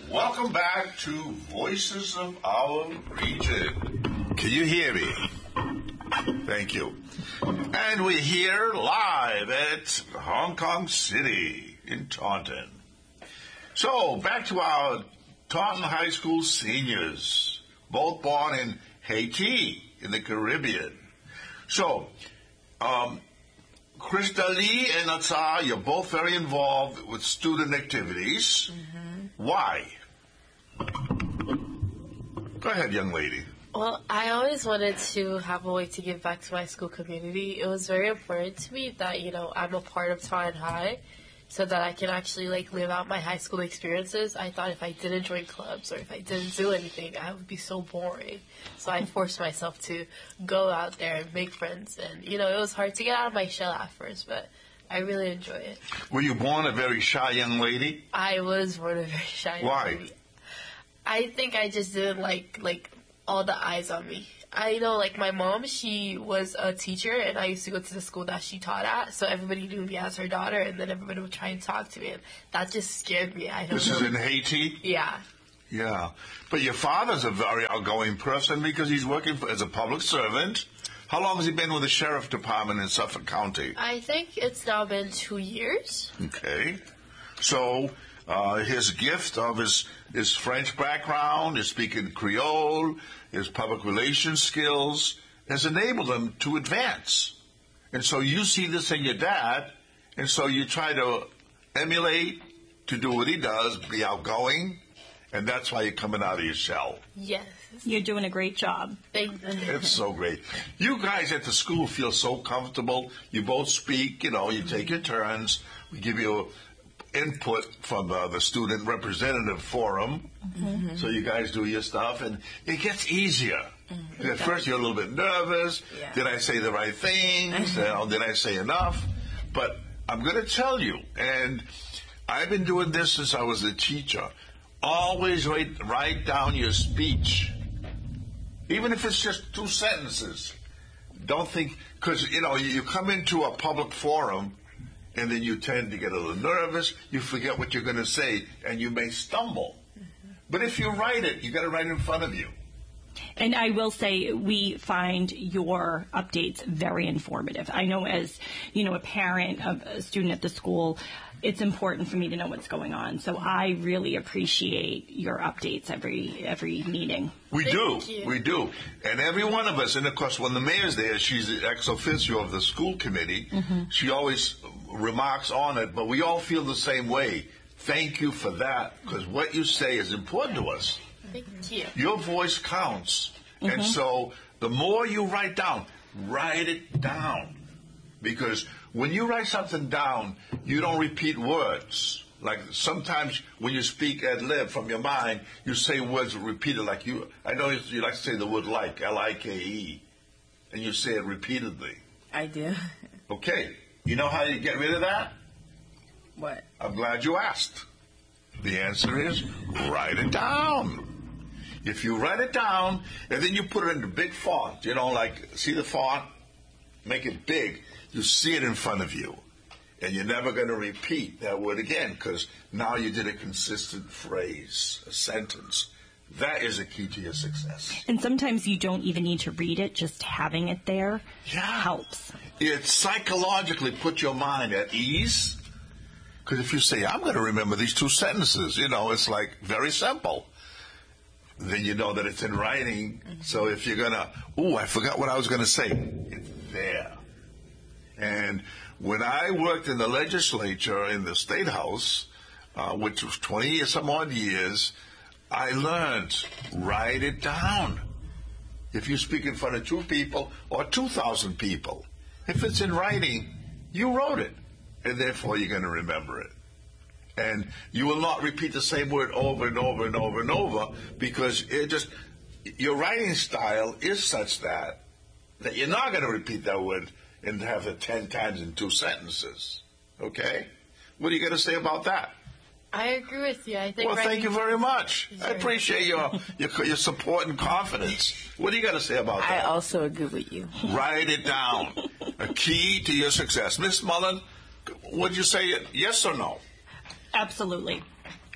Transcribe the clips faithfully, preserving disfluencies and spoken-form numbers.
Welcome back to Voices of Our Region. Can you hear me? Thank you. And we're here live at Hong Kong City in Taunton. So, back to our Taunton High School seniors, both born in Haiti in the Caribbean. So, um, Krista Lee and Atsar, you're both very involved with student activities. Mm-hmm. Why? Go ahead, young lady. Well, I always wanted to have a way to give back to my school community. It was very important to me that, you know, I'm a part of Taunton High so that I can actually, like, live out my high school experiences. I thought if I didn't join clubs or if I didn't do anything, I would be so boring. So I forced myself to go out there and make friends. And, you know, it was hard to get out of my shell at first, but I really enjoy it. Were you born a very shy young lady? I was born a very shy young Why? lady. I think I just didn't like, like, all the eyes on me. I know, like, my mom, she was a teacher, and I used to go to the school that she taught at, so everybody knew me as her daughter, and then everybody would try and talk to me, and that just scared me. I don't This know. is in Haiti? Yeah. Yeah. But your father's a very outgoing person because he's working for, as a public servant. How long has he been with the sheriff department in Suffolk County? I think it's now been two years. Okay. So uh, his gift of his, his French background, his speaking Creole, his public relations skills has enabled him to advance. And so you see this in your dad, and so you try to emulate, to do what he does, be outgoing, and that's why you're coming out of your shell. Yes. You're doing a great job. Thank you. It's so great. You guys at the school feel so comfortable. You both speak, you know, you take your turns. We give you input from uh, the Student Representative Forum. Mm-hmm. So you guys do your stuff, and it gets easier. Mm-hmm. At first you're a little bit nervous. Yeah. Did I say the right things? you know, did I say enough? But I'm going to tell you, and I've been doing this since I was a teacher. Always write, write down your speech. Even if it's just two sentences. Don't think, because, you know, you, you come into a public forum, and then you tend to get a little nervous, you forget what you're going to say, and you may stumble. Mm-hmm. But if you write it, you got to write it in front of you. And I will say we find your updates very informative. I know as, you know, a parent of a student at the school, it's important for me to know what's going on. So I really appreciate your updates every every meeting. We Thank do. you. We do. And every one of us, and of course when the mayor's there, she's the ex officio of the school committee. Mm-hmm. She always remarks on it, but we all feel the same way. Thank you for that, because what you say is important to us. Thank you. Your voice counts. Mm-hmm. And so the more you write down, write it down. Because when you write something down, you don't repeat words. Like sometimes when you speak ad lib from your mind, you say words repeated like you, I know you like to say the word like, L I K E, and you say it repeatedly. I do. Okay. You know how you get rid of that? What? I'm glad you asked. The answer is write it down. If you write it down, and then you put it in the big font, you know, like, see the font? Make it big. You see it in front of you. And you're never going to repeat that word again, because now you did a consistent phrase, a sentence. That is a key to your success. And sometimes you don't even need to read it. Just having it there yeah. helps. It psychologically puts your mind at ease. Because if you say, I'm going to remember these two sentences, you know, it's like very simple. Then you know that it's in writing. Mm-hmm. So if you're going to, ooh, I forgot what I was going to say, it's there. And when I worked in the legislature in the State House, uh, which was twenty some odd years, I learned, write it down. If you speak in front of two people or two thousand people, if it's in writing, you wrote it, and therefore you're going to remember it. And you will not repeat the same word over and over and over and over, because it just, your writing style is such that, that you're not going to repeat that word and have it ten times in two sentences. Okay? What are you going to say about that? I agree with you. I think. Well, thank you very much. I appreciate your, your your support and confidence. What do you got to say about that? I also agree with you. Write it down. A key to your success. Miss Mullen, would you say it yes or no? Absolutely.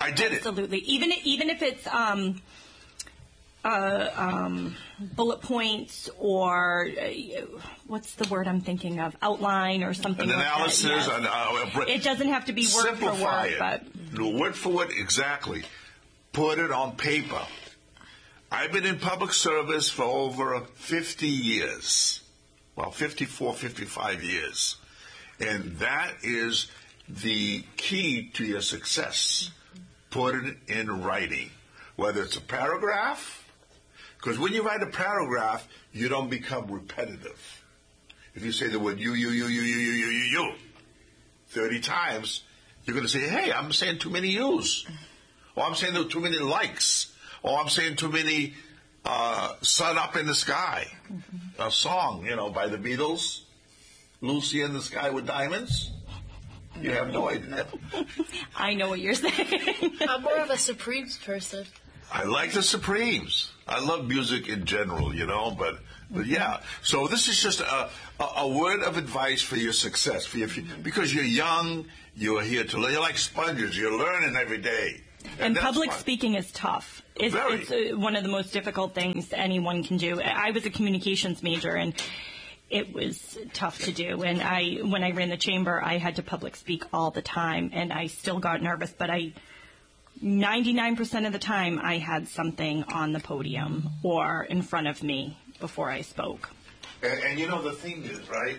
I did it. Absolutely. Even even if it's um, uh, um, bullet points or uh, what's the word I'm thinking of? Outline or something. An like analysis. That, yes. An, uh, it doesn't have to be word simplify for word, it. but No, word for word, exactly. Put it on paper. I've been in public service for over fifty years. Well, fifty-four, fifty-five years. And that is the key to your success. Put it in writing. Whether it's a paragraph, because when you write a paragraph, you don't become repetitive. If you say the word you, you, you, you, you, you, you, you, you, thirty times, you're going to say, hey, I'm saying too many yous. Or I'm saying there are too many likes. Or I'm saying too many uh, sun up in the sky. Mm-hmm. A song, you know, by the Beatles. Lucy in the Sky with Diamonds. You have no idea. I know what you're saying. I'm more of a Supremes person. I like the Supremes. I love music in general, you know, but but yeah. So this is just a, a, a word of advice for your success, for your, because you're young, you're here to learn. You're like sponges. You're learning every day. And, and public fun. Speaking is tough. It's, Very. it's uh, one of the most difficult things anyone can do. I was a communications major, and it was tough to do. And I, when I ran the chamber, I had to public speak all the time, and I still got nervous. But I, ninety-nine percent of the time, I had something on the podium or in front of me before I spoke. And, and you know, the thing is, right?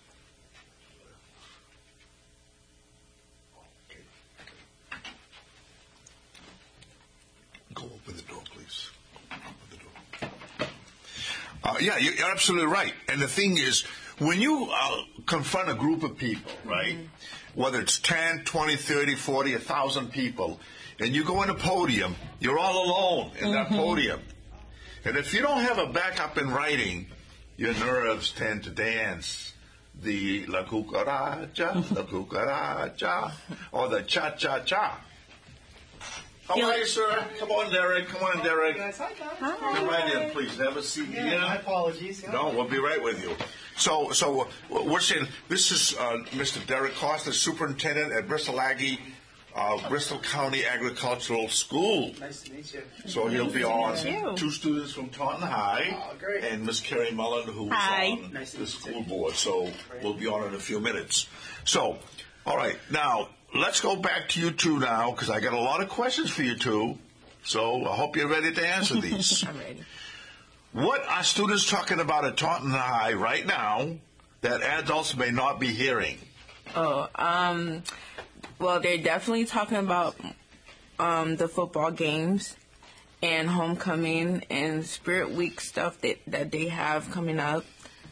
Go open the door, please. Open the door. Uh, yeah, you're absolutely right. And the thing is, when you uh, confront a group of people, right, mm-hmm. whether it's ten, twenty, thirty, forty, one thousand people, and you go in a podium, you're all alone in mm-hmm. that podium. And if you don't have a backup in writing, your nerves tend to dance. The la cucaracha, la cucaracha, or the cha-cha-cha. How are you, sir? Come on, Derek. Come on, Derek. Hi, guys. Hi, guys. Hi. Come right in, please. Have a seat Yeah, here. my apologies. Yeah. No, we'll be right with you. So, so uh, we're saying this is uh, Mister Derek Costa, Superintendent at Bristol Aggie, uh, Bristol County Agricultural School. Nice to meet you. So he'll be on you. two students from Taunton High, Oh, great. and Miss Carrie Mullen, who's Hi. on Nice to the meet you. school board. So we'll be on in a few minutes. So, all right, now let's go back to you two now, because I got a lot of questions for you two. So I hope you're ready to answer these. I'm ready. What are students talking about at Taunton High right now that adults may not be hearing? Oh, um, well, they're definitely talking about um, the football games and homecoming and Spirit Week stuff that, that they have coming up,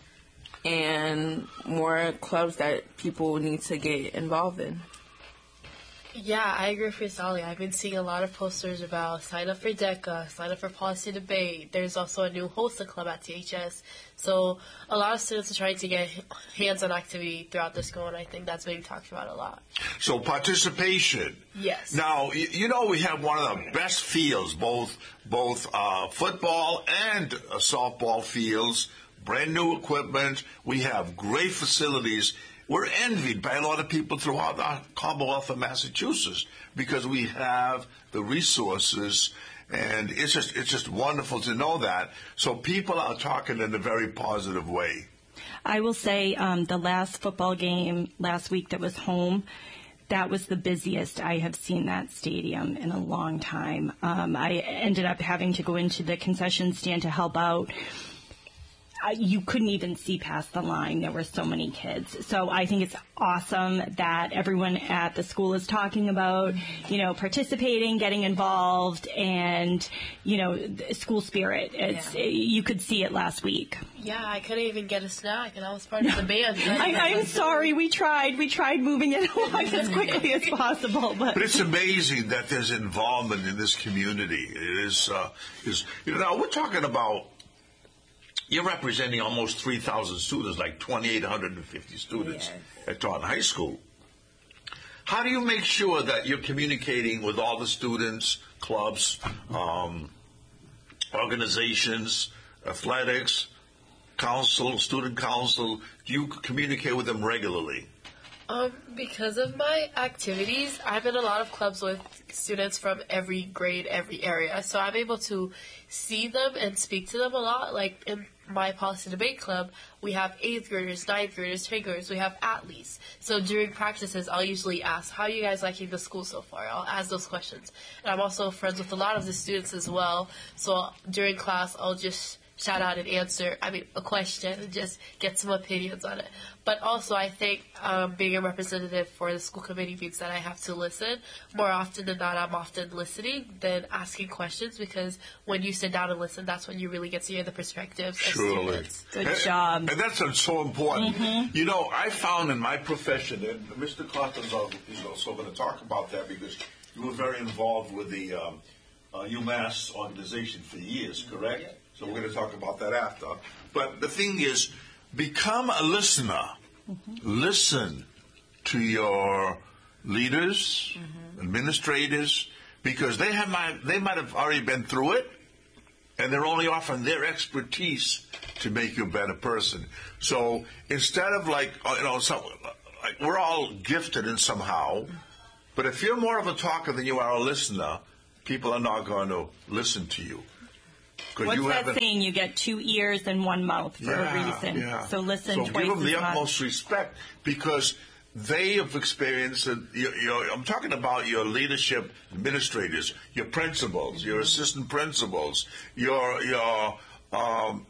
and more clubs that people need to get involved in. Yeah, I agree with Sally. I've been seeing a lot of posters about sign up for DECA, sign up for policy debate. There's also a new HOSA club at T H S. So a lot of students are trying to get hands-on activity throughout the school, and I think that's being talked about a lot. So participation. Yes. Now, you, you know we have one of the best fields, both both uh, football and uh, softball fields, brand new equipment. We have great facilities. We're envied by a lot of people throughout the Commonwealth of Massachusetts because we have the resources, and it's just it's just wonderful to know that. So people are talking in a very positive way. I will say um, the last football game last week that was home, that was the busiest I have seen that stadium in a long time. Um, I ended up having to go into the concession stand to help out. Uh, you couldn't even see past the line. There were so many kids. So I think it's awesome that everyone at the school is talking about, you know, participating, getting involved, and, you know, school spirit. It's Yeah. You could see it last week. Yeah, I couldn't even get a snack, and I was part of the band. I, I'm sorry. We tried. We tried moving it along as quickly as possible. But, But it's amazing that there's involvement in this community. It is, uh, is you know, now we're talking about, you're representing almost three thousand students, like two thousand eight hundred fifty students Yes. at Taunton High School. How do you make sure that you're communicating with all the students, clubs, um, organizations, athletics, council, student council? Do you communicate with them regularly? Um, because of my activities, I'm in a lot of clubs with students from every grade, every area. So I'm able to see them and speak to them a lot. Like in my policy debate club, we have eighth graders, ninth graders, tenth graders. We have athletes. So during practices, I'll usually ask, how are you guys liking the school so far? I'll ask those questions. And I'm also friends with a lot of the students as well. So during class, I'll just shout out and answer, I mean, a question and just get some opinions on it. But also, I think um, being a representative for the school committee means that I have to listen. More often than not, I'm often listening than asking questions, because when you sit down and listen, that's when you really get to hear the perspectives of Surely. students. Good and, job. And that's uh, so important. Mm-hmm. You know, I found in my profession, and Mister Carter is also going to talk about that, because you were very involved with the um, uh, UMass organization for years, correct? Yeah. So we're going to talk about that after. But the thing is, become a listener. Mm-hmm. Listen to your leaders, mm-hmm. administrators, because they have might, they might have already been through it, and they're only offering their expertise to make you a better person. So instead of like, you know, some, like we're all gifted in somehow, but if you're more of a talker than you are a listener, people are not going to listen to you. What's you that saying? You get two ears and one mouth for yeah, a reason. Yeah. So listen so twice give them the as much. utmost respect, because they have experienced it. You, you know, I'm talking about your leadership administrators, your principals, your assistant principals, your your um,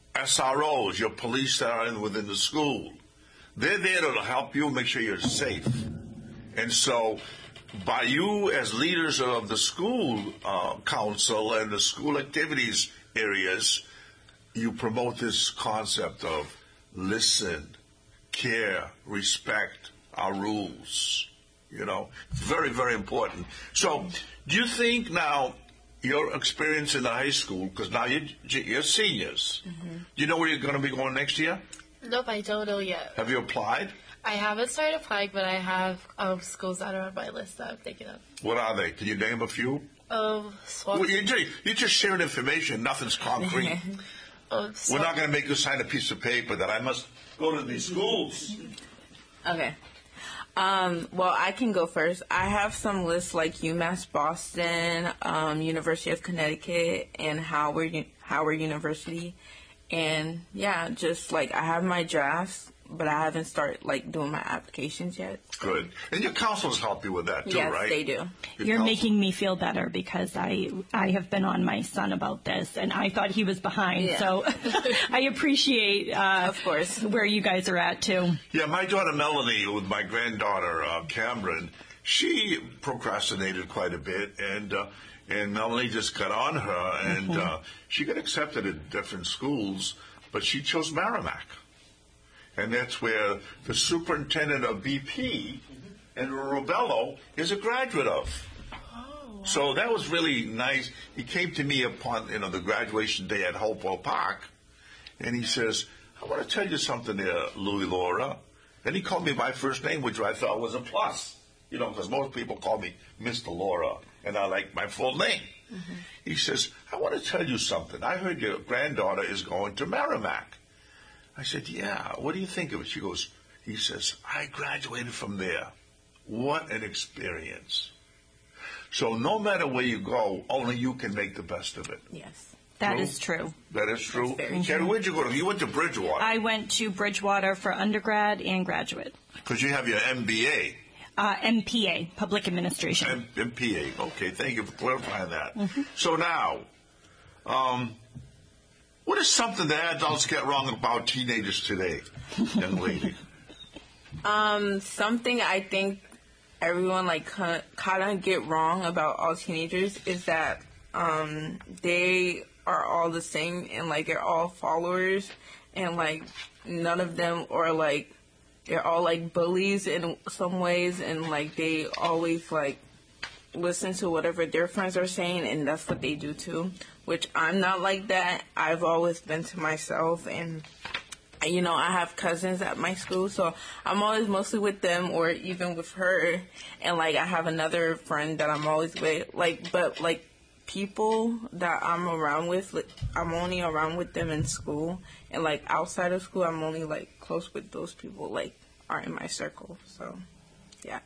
S R Os, your police that are in, within the school. They're there to help you make sure you're safe. And so, by you as leaders of the school uh, council and the school activities areas, you promote this concept of listen, care, respect our rules. You know, it's very, very important. So, do you think now your experience in the high school, because now you're, you're seniors, mm-hmm. do you know where you're going to be going next year? Nope, I don't know yet. Have you applied? I haven't started applying, but I have um, schools that are on my list that I'm thinking of. What are they? Can you name a few? Um, well, you're, just, you're just sharing information. Nothing's concrete. um, We're not going to make you sign a piece of paper that I must go to these schools. Okay. Um, well, I can go first. I have some lists like UMass Boston, um, University of Connecticut, and Howard Howard University. And, yeah, just, like, I have my drafts, but I haven't started, like, doing my applications yet. Good. And your counselors help you with that, too, yes, right? Yes, they do. Your You're counsel- making me feel better, because I I have been on my son about this, and I thought he was behind. Yeah. So I appreciate, uh, of course, where you guys are at, too. Yeah, my daughter Melanie, with my granddaughter uh, Cameron, she procrastinated quite a bit, and uh, and Melanie just got on her, and mm-hmm. uh, she got accepted at different schools, but she chose Merrimack. And that's where the superintendent of B P, Andrew Robello, is a graduate of. Oh, wow. So that was really nice. He came to me upon, you know, the graduation day at Hopewell Park, and he says, I want to tell you something there, Louis Laura. Then he called me by first name, which I thought was a plus, you know, because most people call me Mister Laura, and I like my full name. Mm-hmm. He says, I want to tell you something. I heard your granddaughter is going to Merrimack. I said, yeah, what do you think of it? She goes, he says, I graduated from there. What an experience. So no matter where you go, only you can make the best of it. Yes. That true? is true. That is true. Carrie, true. Where'd you go to? You went to Bridgewater. I went to Bridgewater for undergrad and graduate. Because you have your M B A. Uh, M P A, Public Administration. M- MPA. Okay, thank you for clarifying that. Mm-hmm. So now, um, what is something that adults get wrong about teenagers today, young lady? Um, something I think everyone like kind of get wrong about all teenagers is that um, they are all the same, and like they're all followers, and like none of them are like they're all like bullies in some ways, and like they always like listen to whatever their friends are saying, and that's what they do too. Which I'm not like that. I've always been to myself, and you know, I have cousins at my school, so I'm always mostly with them, or even with her. And like I have another friend that I'm always with, like, but like people that I'm around with, like, I'm only around with them in school, and like outside of school, I'm only like close with those people. Like are in my circle. So, yeah.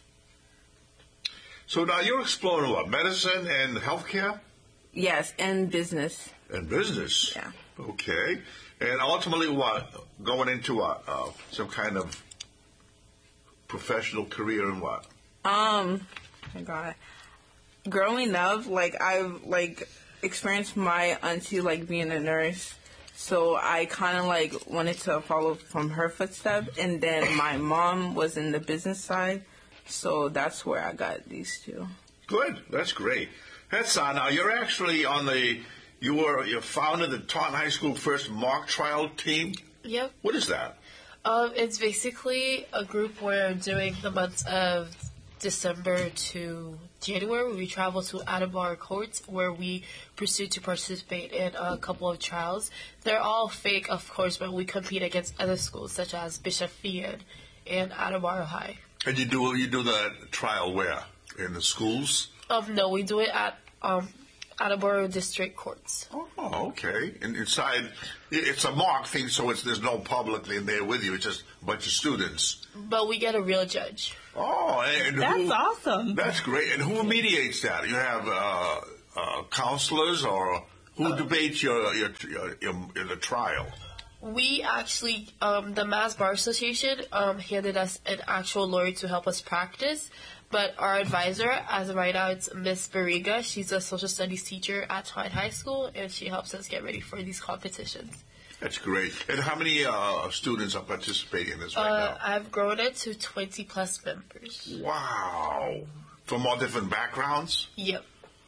So now you're exploring what? Medicine and healthcare? Yes, and business. And business? Yeah. Okay. And ultimately what? Going into what? Uh, some kind of professional career in what? Um, oh my God. Growing up, like, I've, like, experienced my auntie, like, being a nurse. So I kind of, like, wanted to follow from her footsteps. And then my mom was in the business side. So that's where I got these two. Good. That's great. Hetsan, now you're actually on the, you were, you founded the Taunton High School first mock trial team? Yep. What is that? Um, it's basically a group where during the months of December to January, we travel to Attleboro Courts where we pursue to participate in a couple of trials. They're all fake, of course, but we compete against other schools such as Bishop Feion and Attleboro High. And you do you do the trial where? In the schools? Um, no, we do it at um, Attleboro District Courts. Oh, okay. And inside, it's a mock thing, so it's there's no public in there with you. It's just a bunch of students. But we get a real judge. Oh, and That's who, awesome. That's great. And who mediates that? You have uh, uh, counselors, or who debates your your, your, your, your the trial? We actually, um, the Mass Bar Association um, handed us an actual lawyer to help us practice. But our advisor, as of right now, it's Miss Barriga. She's a social studies teacher at Taunton High School, and she helps us get ready for these competitions. That's great. And how many uh, students are participating in this right Uh, now? I've grown it to twenty plus members. Wow. From all different backgrounds? Yep.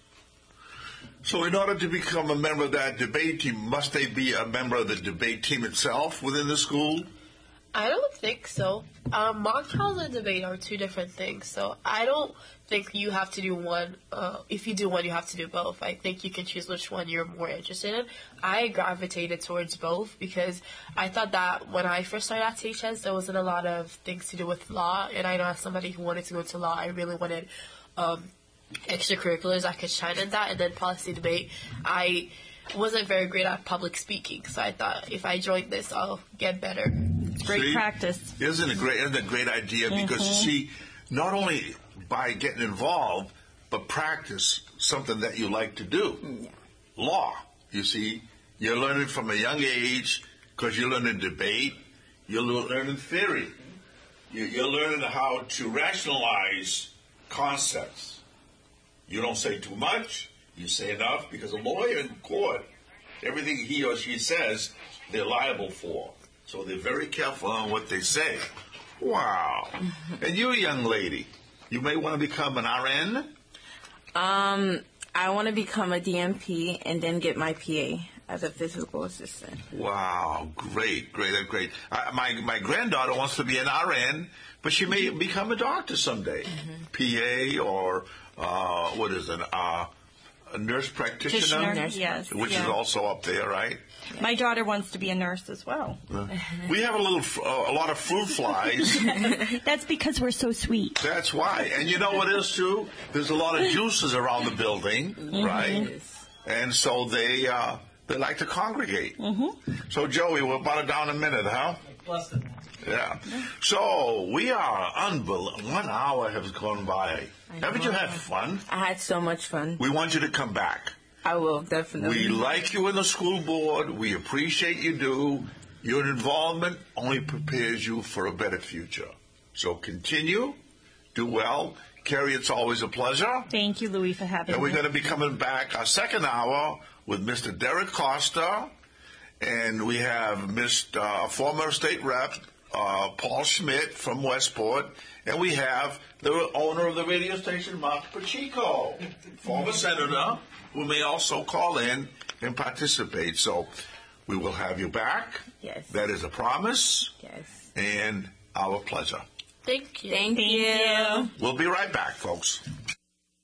So in order to become a member of that debate team, must they be a member of the debate team itself within the school? I don't think so. Um, mock trials and debate are two different things. So I don't think you have to do one. Uh, if you do one, you have to do both. I think you can choose which one you're more interested in. I gravitated towards both because I thought that when I first started at T H S, there wasn't a lot of things to do with law. And I know as somebody who wanted to go into law, I really wanted um, extracurriculars. I could shine in that. And then policy debate, I wasn't very great at public speaking. So I thought if I joined this, I'll get better. Great See? practice. Isn't it great? Isn't it a great idea? Because you see, not only by getting involved, but practice something that you like to do. Yeah. Law. You see, you're learning from a young age because you're learning debate. You're learning theory. You- You're learning how to rationalize concepts. You don't say too much. You say enough because a lawyer in court, everything he or she says, they're liable for. So they're very careful on what they say. Wow. And you, young lady, you may want to become an R N? Um, I want to become a D M P and then get my P A as a physical assistant. Wow, great, great, great. I, my my granddaughter wants to be an R N, but she may become a doctor someday. Mm-hmm. P A or, uh, what is it, uh, a nurse practitioner? Practitioner, yes, Which yeah. is also up there, right? My daughter wants to be a nurse as well. We have a little, f- uh, a lot of fruit flies. That's because we're so sweet. That's why. And you know what is true? There's a lot of juices around the building, right? And so they uh, they like to congregate. Mm-hmm. So, Joey, we're about down a minute, huh? Plus it. Yeah. So, we are unbelievable. One hour has gone by. Haven't you had fun? I had so much fun. We want you to come back. I will, definitely. We like you in the school board. We appreciate you do. Your involvement only prepares you for a better future. So continue. Do well. Carrie, it's always a pleasure. Thank you, Louis, for having And me. we're going to be coming back our second hour with Mister Derek Costa. And we have Mister Uh, former state rep, uh, Paul Schmidt from Westport. And we have the owner of the radio station, Mark Pacheco, former senator, who may also call in and participate. So we will have you back. Yes. That is a promise Yes. and our pleasure. Thank you. Thank, Thank you. you. We'll be right back, folks.